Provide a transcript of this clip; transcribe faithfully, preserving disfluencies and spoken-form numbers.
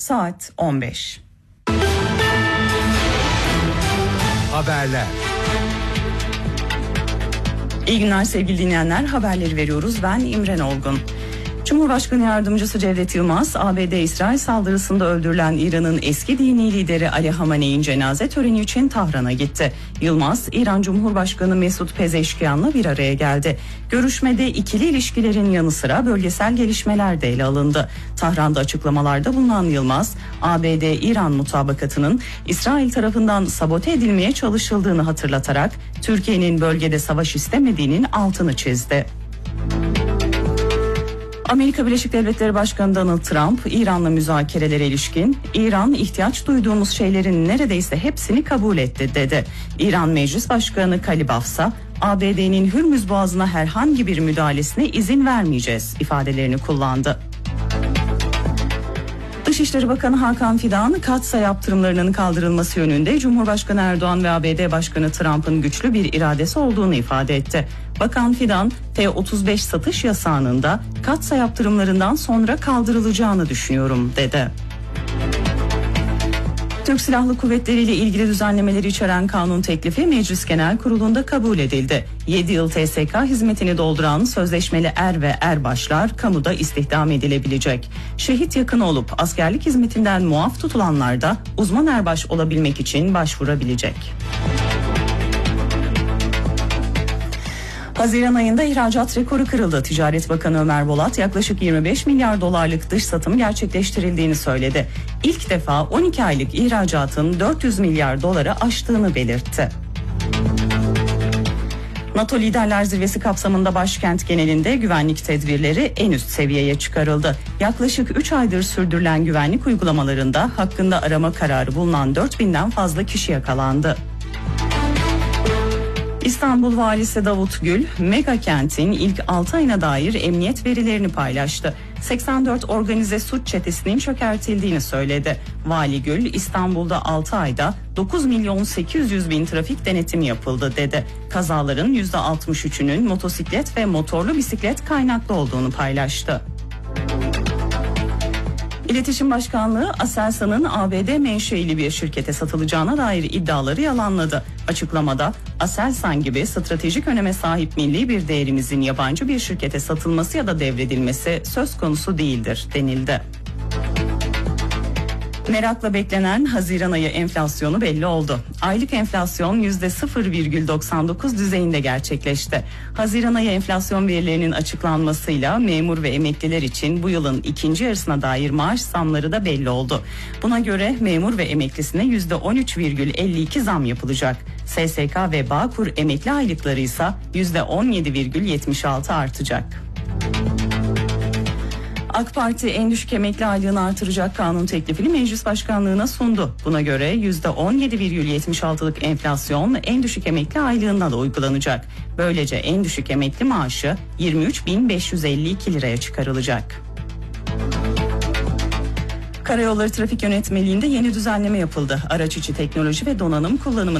saat on beş. Haberler. İyi günler sevgili dinleyenler, haberleri veriyoruz. Ben İmren Olgun. Cumhurbaşkanı Yardımcısı Cevdet Yılmaz, A B D-İsrail saldırısında öldürülen İran'ın eski dini lideri Ali Hamaney'in cenaze töreni için Tahran'a gitti. Yılmaz, İran Cumhurbaşkanı Mesut Pezeşkian'la bir araya geldi. Görüşmede ikili ilişkilerin yanı sıra bölgesel gelişmeler de ele alındı. Tahran'da açıklamalarda bulunan Yılmaz, A B D-İran mutabakatının İsrail tarafından sabote edilmeye çalışıldığını hatırlatarak Türkiye'nin bölgede savaş istemediğinin altını çizdi. Amerika Birleşik Devletleri Başkanı Donald Trump, İran'la müzakerelere ilişkin, İran ihtiyaç duyduğumuz şeylerin neredeyse hepsini kabul etti dedi. İran Meclis Başkanı Kalibaf ise A B D'nin Hürmüz Boğazı'na herhangi bir müdahalesine izin vermeyeceğiz ifadelerini kullandı. Dışişleri Bakanı Hakan Fidan, Katsa yaptırımlarının kaldırılması yönünde Cumhurbaşkanı Erdoğan ve A B D Başkanı Trump'ın güçlü bir iradesi olduğunu ifade etti. Bakan Fidan, F otuz beş satış yasağının da Katsa yaptırımlarından sonra kaldırılacağını düşünüyorum dedi. Türk Silahlı Kuvvetleri ile ilgili düzenlemeleri içeren kanun teklifi Meclis Genel Kurulu'nda kabul edildi. yedi yıl T S K hizmetini dolduran sözleşmeli er ve erbaşlar kamuda istihdam edilebilecek. Şehit yakını olup askerlik hizmetinden muaf tutulanlar da uzman erbaş olabilmek için başvurabilecek. Haziran ayında ihracat rekoru kırıldı. Ticaret Bakanı Ömer Bolat yaklaşık yirmi beş milyar dolarlık dış satım gerçekleştirildiğini söyledi. İlk defa on iki aylık ihracatın dört yüz milyar doları aştığını belirtti. NATO Liderler Zirvesi kapsamında başkent genelinde güvenlik tedbirleri en üst seviyeye çıkarıldı. Yaklaşık üç aydır sürdürülen güvenlik uygulamalarında hakkında arama kararı bulunan dört binden fazla kişi yakalandı. İstanbul Valisi Davut Gül, mega kentin ilk altı ayına dair emniyet verilerini paylaştı. seksen dört organize suç çetesinin çökertildiğini söyledi. Vali Gül, İstanbul'da altı ayda dokuz milyon sekiz yüz bin trafik denetimi yapıldı dedi. Kazaların yüzde altmış üçünün motosiklet ve motorlu bisiklet kaynaklı olduğunu paylaştı. İletişim Başkanlığı, Aselsan'ın A B D menşeili bir şirkete satılacağına dair iddiaları yalanladı. Açıklamada, Aselsan gibi stratejik öneme sahip milli bir değerimizin yabancı bir şirkete satılması ya da devredilmesi söz konusu değildir denildi. Merakla beklenen Haziran ayı enflasyonu belli oldu. Aylık enflasyon yüzde sıfır virgül doksan dokuz düzeyinde gerçekleşti. Haziran ayı enflasyon verilerinin açıklanmasıyla memur ve emekliler için bu yılın ikinci yarısına dair maaş zamları da belli oldu. Buna göre memur ve emeklisine yüzde on üç virgül elli iki zam yapılacak. S S K ve Bağkur emekli aylıkları ise yüzde on yedi virgül yetmiş altı artacak. AK Parti en düşük emekli aylığını artıracak kanun teklifini Meclis Başkanlığı'na sundu. Buna göre yüzde on yedi virgül yetmiş altılık enflasyon en düşük emekli aylığında da uygulanacak. Böylece en düşük emekli maaşı yirmi üç bin beş yüz elli iki liraya çıkarılacak. Karayolları Trafik Yönetmeliğinde yeni düzenleme yapıldı. Araç içi teknoloji ve donanım kullanımını